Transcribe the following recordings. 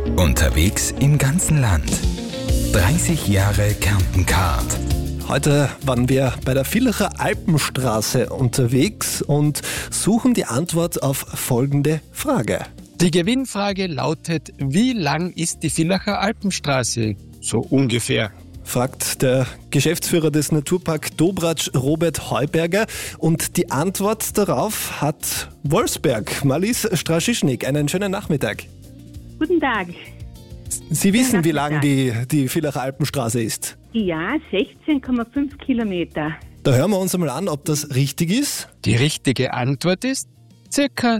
Unterwegs im ganzen Land. 30 Jahre Kärnten-Card. Heute waren wir bei der Villacher Alpenstraße unterwegs und suchen die Antwort auf folgende Frage. Die Gewinnfrage lautet: Wie lang ist die Villacher Alpenstraße? So ungefähr. Fragt der Geschäftsführer des Naturpark Dobratsch, Robert Heuberger. Und die Antwort darauf hat Wolfsberg, Marlies Straschischnik. Einen schönen Nachmittag. Guten Tag. Sie wissen, wie lang die Villacher Alpenstraße ist? Ja, 16,5 Kilometer. Da hören wir uns einmal an, ob das richtig ist. Die richtige Antwort ist circa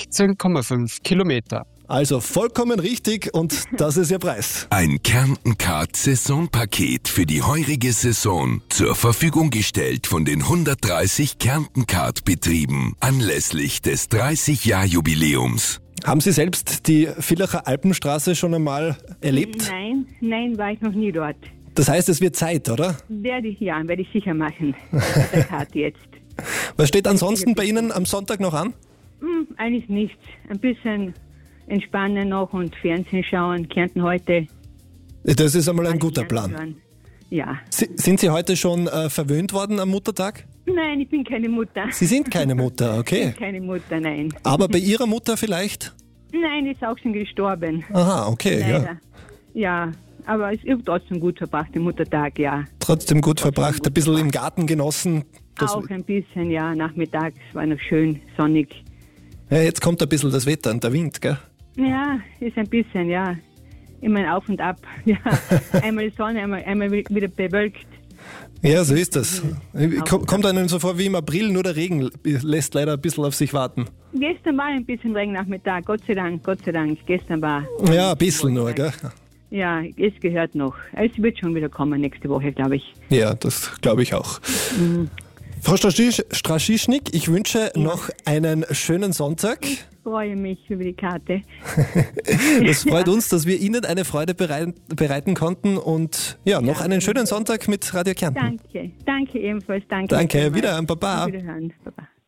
16,5 Kilometer. Also vollkommen richtig und das ist Ihr Preis. Ein Kärnten-Card-Saisonpaket für die heurige Saison. Zur Verfügung gestellt von den 130 Kärnten-Card-Betrieben anlässlich des 30-Jahr-Jubiläums. Haben Sie selbst die Villacher Alpenstraße schon einmal erlebt? Nein, war ich noch nie dort. Das heißt, es wird Zeit, oder? Werde ich sicher machen. Mit der Karte jetzt. Was steht ansonsten bei Ihnen am Sonntag noch an? Eigentlich nichts. Ein bisschen entspannen noch und Fernsehen schauen. Kärnten heute. Das ist einmal ein guter Plan. Hören. Ja. Sind Sie heute schon verwöhnt worden am Muttertag? Nein, ich bin keine Mutter. Sie sind keine Mutter, okay. Ich bin keine Mutter, nein. Aber bei Ihrer Mutter vielleicht? Nein, ist auch schon gestorben. Aha, okay, Leider. Ja, aber es ist trotzdem gut verbracht, den Muttertag, ja. Trotzdem gut verbracht, ein bisschen im Garten genossen. Auch ein bisschen, ja. Nachmittags war noch schön sonnig. Ja, jetzt kommt ein bisschen das Wetter und der Wind, gell? Ja, ist ein bisschen, ja. Immer auf und ab. Ja. Einmal Sonne, einmal wieder bewölkt. Ja, so ist das. Kommt einem so vor wie im April, nur der Regen lässt leider ein bisschen auf sich warten. Gestern war ein bisschen Regennachmittag, Gott sei Dank. Gestern war... Ja, ein bisschen nur, gell? Ja, es gehört noch. Es wird schon wieder kommen nächste Woche, glaube ich. Ja, das glaube ich auch. Frau Straschischnik, ich wünsche noch einen schönen Sonntag. Ich freue mich über die Karte. Es freut uns, dass wir Ihnen eine Freude bereiten konnten und ja, noch einen schönen Sonntag mit Radio Kärnten. Danke ebenfalls. Danke, wieder, Baba. Wiederhören, Baba.